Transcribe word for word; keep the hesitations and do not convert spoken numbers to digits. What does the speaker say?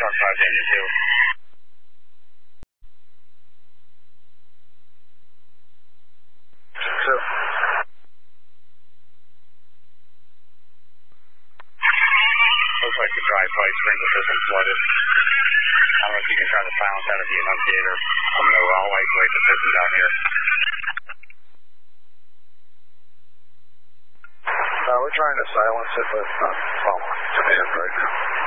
North five Danger two. Two. Looks like the dry pipe sprinkler system flooded. I don't know if you can try to silence out of the enunciator. I'm going to I'll isolate the system down here. Uh, we're trying to silence it, but it's not following command right now.